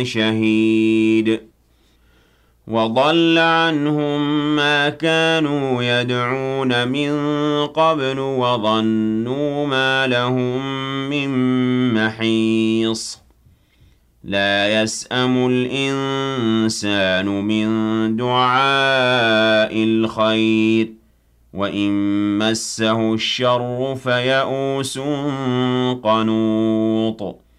شهيد وضل عنهم ما كانوا يدعون من قبل وظنوا ما لهم من محيص لا يسأم الإنسان من دعاء الخير وإن مسه الشر فيئوس قنوط